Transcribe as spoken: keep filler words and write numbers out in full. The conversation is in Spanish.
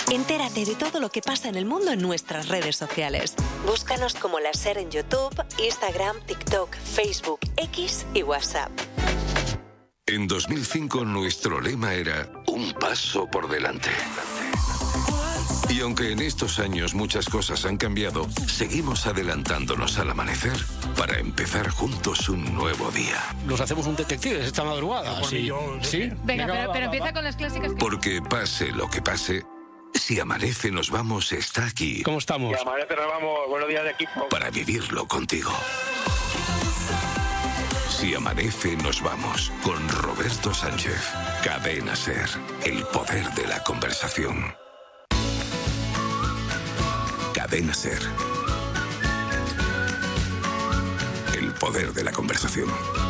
Entérate de todo lo que pasa en el mundo en nuestras redes sociales. Búscanos como La Ser en YouTube, Instagram, TikTok, Facebook, X y WhatsApp. En dos mil cinco nuestro lema era un paso por delante. Y aunque en estos años muchas cosas han cambiado, seguimos adelantándonos al amanecer para empezar juntos un nuevo día. Nos hacemos un detective esta madrugada. Sí. ¿Sí? Venga, pero, pero empieza con las clásicas. Porque pase lo que pase, Si Amanece Nos Vamos está aquí. ¿Cómo estamos? Si Amanece Nos Vamos, buenos días de equipo. Para vivirlo contigo. Si Amanece Nos Vamos, con Roberto Sánchez. Cadena Ser, el poder de la conversación. Cadena Ser. El poder de la conversación.